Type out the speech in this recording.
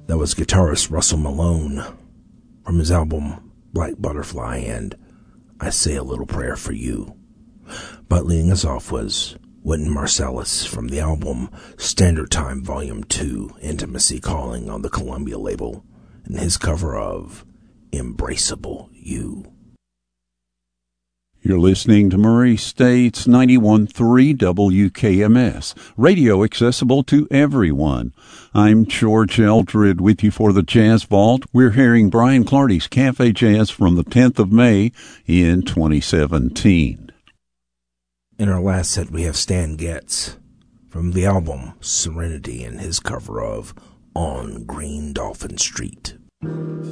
That was guitarist Russell Malone from his album Black Butterfly and I Say a Little Prayer for You. But leading us off was Wynton Marsalis from the album Standard Time Volume 2, Intimacy Calling on the Columbia label, and his cover of Embraceable You. You're listening to Murray State's 91.3 WKMS, radio accessible to everyone. I'm George Eldred with you for the Jazz Vault. We're hearing Brian Clardy's Cafe Jazz from the 10th of May in 2017. In our last set, we have Stan Getz from the album Serenity and his cover of On Green Dolphin Street.